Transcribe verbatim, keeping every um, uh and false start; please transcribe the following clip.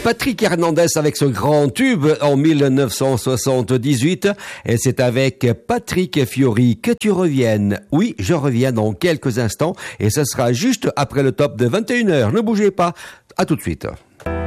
Patrick Hernandez avec ce grand tube en mille neuf cent soixante-dix-huit. Et c'est avec Patrick Fiori que tu reviennes. Oui, je reviens dans quelques instants et ce sera juste après le top de vingt et une heures. Ne bougez pas. À tout de suite.